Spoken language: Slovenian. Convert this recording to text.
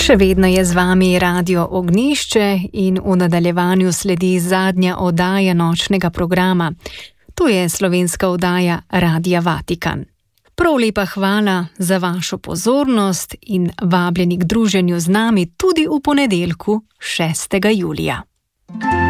Še vedno je z vami Radio Ognjišče in v nadaljevanju sledi zadnja oddaja nočnega programa. To je slovenska oddaja Radia Vatikan. Prav lepa hvala za vašo pozornost in vabljeni k druženju z nami tudi v ponedeljku 6. julija.